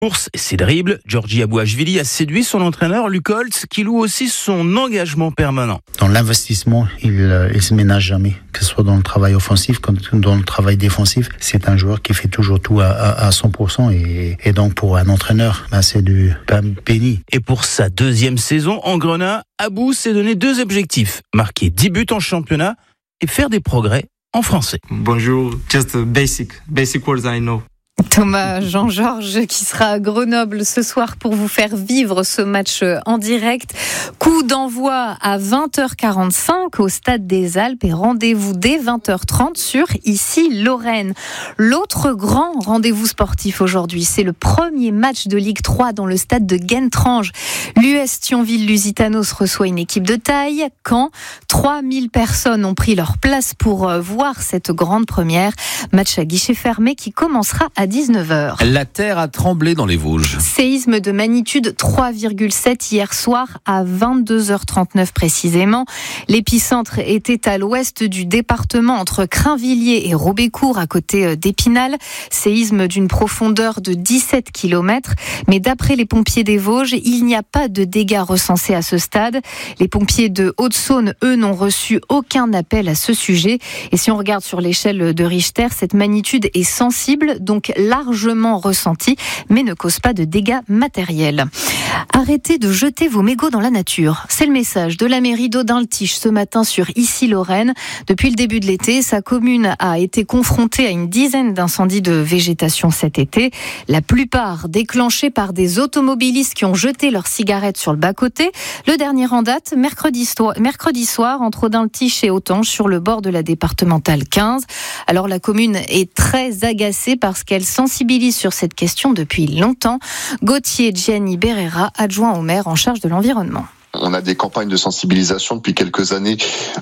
Course et ses dribbles, Georgi Abouachvili a séduit son entraîneur Luc Holtz qui loue aussi son engagement permanent. Dans l'investissement, il se ménage jamais, que ce soit dans le travail offensif comme dans le travail défensif. C'est un joueur qui fait toujours tout à 100% et donc pour un entraîneur, c'est du pain béni. Et pour sa deuxième saison en Grenat, Abou s'est donné 2 objectifs, marquer 10 buts en championnat et faire des progrès en français. Bonjour, just basic words I know. Thomas Jean-Georges qui sera à Grenoble ce soir pour vous faire vivre ce match en direct. Coup d'envoi à 20h45 au Stade des Alpes et rendez-vous dès 20h30 sur Ici Lorraine. L'autre grand rendez-vous sportif aujourd'hui, c'est le premier match de Ligue 3 dans le stade de Guentrange. L'US Thionville-Lusitanos reçoit une équipe de taille. Caen, 3000 personnes ont pris leur place pour voir cette grande première. Match à guichet fermé qui commencera à 19h. La terre a tremblé dans les Vosges. Séisme de magnitude 3,7 hier soir à 22h39 précisément. L'épicentre était à l'ouest du département entre Crainvilliers et Robécourt à côté d'Épinal. Séisme d'une profondeur de 17 km. Mais d'après les pompiers des Vosges, il n'y a pas de dégâts recensés à ce stade. Les pompiers de Haute-Saône, eux, n'ont reçu aucun appel à ce sujet. Et si on regarde sur l'échelle de Richter, cette magnitude est sensible, donc largement ressentie, mais ne cause pas de dégâts matériels. Arrêtez de jeter vos mégots dans la nature. C'est le message de la mairie d'Audun-le-Tiche ce matin sur Ici Lorraine. Depuis le début de l'été, sa commune a été confrontée à une dizaine d'incendies de végétation cet été. La plupart déclenchés par des automobilistes qui ont jeté leurs cigarettes sur le bas-côté. Le dernier en date, mercredi soir, entre Audun-le-Tiche et Autange, sur le bord de la départementale 15. Alors la commune est très agacée parce qu'elle sensibilise sur cette question depuis longtemps. Gauthier Gianni Berrera, adjoint au maire en charge de l'environnement. On a des campagnes de sensibilisation depuis quelques années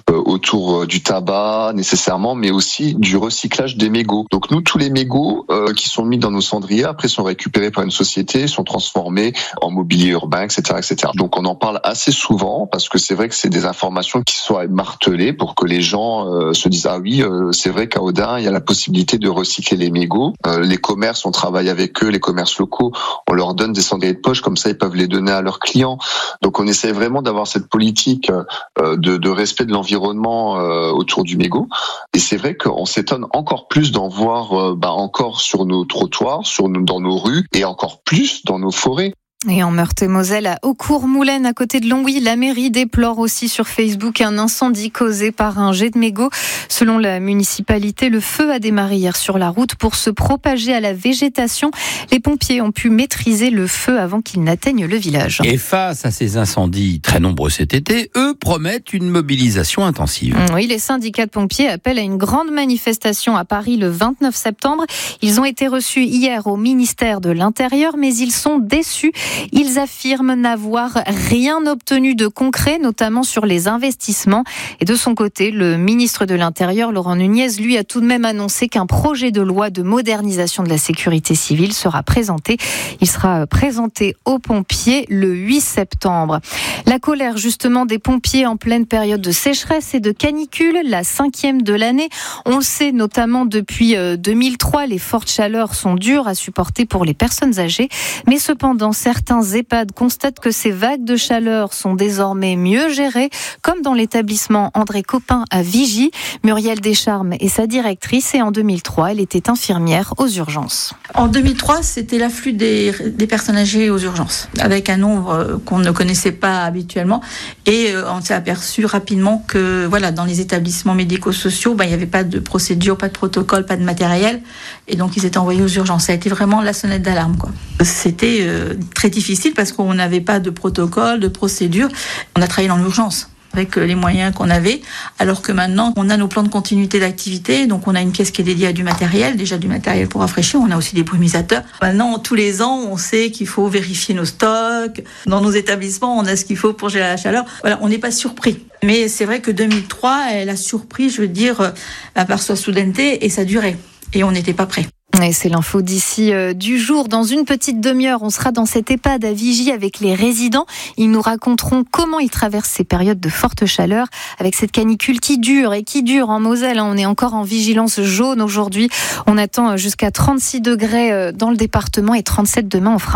autour du tabac nécessairement, mais aussi du recyclage des mégots. Donc nous, tous les mégots qui sont mis dans nos cendriers, après sont récupérés par une société, sont transformés en mobilier urbain, etc., etc. Donc on en parle assez souvent parce que c'est vrai que c'est des informations qui soient martelées pour que les gens se disent ah oui, c'est vrai qu'à Audun il y a la possibilité de recycler les mégots. Les commerces, on travaille avec eux, les commerces locaux, on leur donne des cendriers de poche, comme ça ils peuvent les donner à leurs clients. Donc on essaie vraiment d'avoir cette politique de respect de l'environnement autour du mégot. Et c'est vrai qu'on s'étonne encore plus d'en voir encore sur nos trottoirs, dans nos rues et encore plus dans nos forêts. Et en Meurthe-et-Moselle, à Aucourt-Moulaine, à côté de Longwy, la mairie déplore aussi sur Facebook un incendie causé par un jet de mégot. Selon la municipalité, le feu a démarré hier sur la route pour se propager à la végétation. Les pompiers ont pu maîtriser le feu avant qu'il n'atteigne le village. Et face à ces incendies très nombreux cet été, eux promettent une mobilisation intensive. Oui, les syndicats de pompiers appellent à une grande manifestation à Paris le 29 septembre. Ils ont été reçus hier au ministère de l'Intérieur, mais ils sont déçus. Ils affirment n'avoir rien obtenu de concret, notamment sur les investissements. Et de son côté, le ministre de l'Intérieur, Laurent Nunez, lui a tout de même annoncé qu'un projet de loi de modernisation de la sécurité civile sera présenté. Il sera présenté aux pompiers le 8 septembre. La colère justement des pompiers en pleine période de sécheresse et de canicule, la 5e de l'année. On le sait notamment depuis 2003, les fortes chaleurs sont dures à supporter pour les personnes âgées. Mais cependant, certains EHPAD constatent que ces vagues de chaleur sont désormais mieux gérées, comme dans l'établissement André Copin à Vigy. Muriel Descharmes est sa directrice et en 2003, elle était infirmière aux urgences. En 2003, c'était l'afflux des personnes âgées aux urgences, avec un nombre qu'on ne connaissait pas habituellement. Et on s'est aperçu rapidement que dans les établissements médico-sociaux, il n'y avait pas de procédure, pas de protocole, pas de matériel. Et donc, ils étaient envoyés aux urgences. Ça a été vraiment la sonnette d'alarme, quoi. C'était très difficile parce qu'on n'avait pas de protocole, de procédure. On a travaillé dans l'urgence avec les moyens qu'on avait, alors que maintenant, on a nos plans de continuité d'activité, donc on a une pièce qui est dédiée à du matériel pour rafraîchir, on a aussi des brumisateurs. Maintenant, tous les ans, on sait qu'il faut vérifier nos stocks. Dans nos établissements, on a ce qu'il faut pour gérer la chaleur. On n'est pas surpris. Mais c'est vrai que 2003, elle a surpris, par sa soudaineté et sa durée. Et on n'était pas prêts. Et c'est l'info d'ici du jour. Dans une petite demi-heure, on sera dans cette EHPAD à Vigy avec les résidents. Ils nous raconteront comment ils traversent ces périodes de forte chaleur avec cette canicule qui dure en Moselle. On est encore en vigilance jaune aujourd'hui. On attend jusqu'à 36 degrés dans le département et 37 demain. On fera